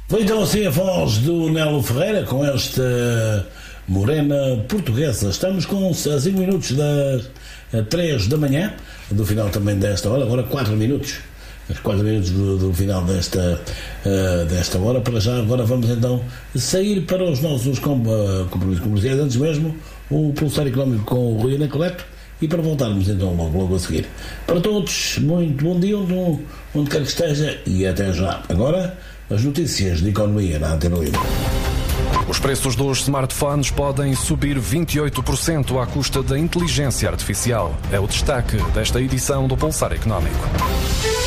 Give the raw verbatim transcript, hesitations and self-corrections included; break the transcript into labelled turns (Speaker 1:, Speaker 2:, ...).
Speaker 1: Foi então assim a voz do Nelo Ferreira com esta morena portuguesa. Estamos com cinco minutos das três da manhã, do final também desta hora, agora quatro minutos. Os quatro minutos do, do final desta, uh, desta hora. Para já, agora vamos então sair para os nossos com, uh, compromissos comerciais, antes mesmo o pulsar económico com o Rui Anacoleto, e para voltarmos então logo, logo a seguir. Para todos, muito bom dia onde, onde quer que esteja, e até já. Agora, as notícias de economia na Antena Livre.
Speaker 2: Os preços dos smartphones podem subir vinte e oito por cento à custa da inteligência artificial. É o destaque desta edição do Pulsar Económico.